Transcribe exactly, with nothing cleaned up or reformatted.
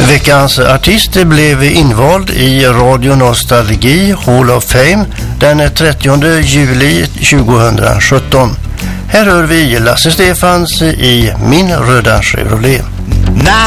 Veckans artist blev invald i Radio Nostalgi Hall of Fame den trettionde juli tjugohundrasjutton. Här hör vi Lasse Stefans i Min röda Chevrolet. När